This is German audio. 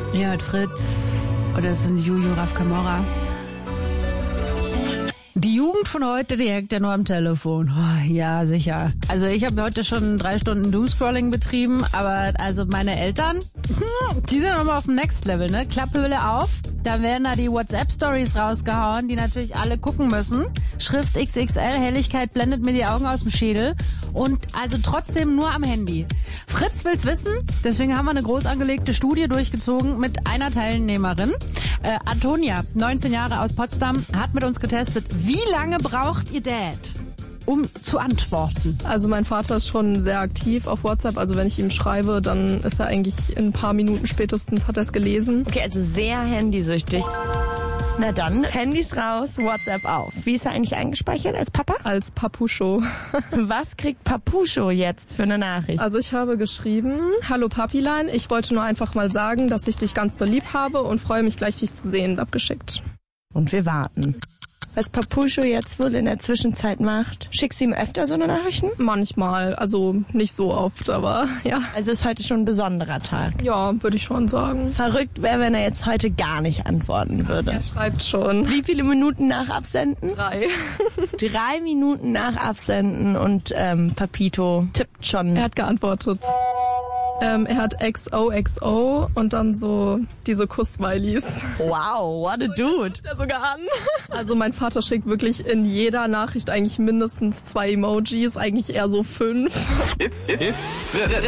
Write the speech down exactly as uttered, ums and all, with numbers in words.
Ihr hört Fritz oder es sind Juju Raf Camorra. Die Jugend von heute, die hängt ja nur am Telefon. Oh, ja, sicher. Also ich habe heute schon drei Stunden Doomscrolling betrieben, aber also meine Eltern, die sind nochmal auf dem Next Level, ne? Klapphülle auf, da werden da die WhatsApp-Stories rausgehauen, die natürlich alle gucken müssen. Schrift X X L, Helligkeit blendet mir die Augen aus dem Schädel. Und also trotzdem nur am Handy. Fritz will's wissen, deswegen haben wir eine groß angelegte Studie durchgezogen mit einer Teilnehmerin. Äh, Antonia, neunzehn Jahre aus Potsdam, hat mit uns getestet, wie lange braucht ihr Dad, um zu antworten? Also mein Vater ist schon sehr aktiv auf WhatsApp. Also wenn ich ihm schreibe, dann ist er eigentlich in ein paar Minuten spätestens, hat er es gelesen. Okay, also sehr handysüchtig. Na dann, Handys raus, WhatsApp auf. Wie ist er eigentlich eingespeichert als Papa? Als Papuscho. Was kriegt Papuscho jetzt für eine Nachricht? Also ich habe geschrieben, hallo Papilein, ich wollte nur einfach mal sagen, dass ich dich ganz doll lieb habe und freue mich gleich, dich zu sehen. Abgeschickt. Und wir warten. Was Papuscho jetzt wohl in der Zwischenzeit macht. Schickst du ihm öfter so eine Nachrichten? Manchmal, also nicht so oft, aber ja. Also ist heute schon ein besonderer Tag. Ja, würde ich schon sagen. Verrückt wäre, wenn er jetzt heute gar nicht antworten würde. Er schreibt schon. Wie viele Minuten nach Absenden? Drei. Drei Minuten nach Absenden und ähm, Papito tippt schon. Er hat geantwortet. Ähm, er hat X O X O und dann so diese Kuss-Smileys. Wow, what a dude. Er sogar an. Also mein Vater schickt wirklich in jeder Nachricht eigentlich mindestens zwei Emojis, eigentlich eher so fünf. It's, it's, it's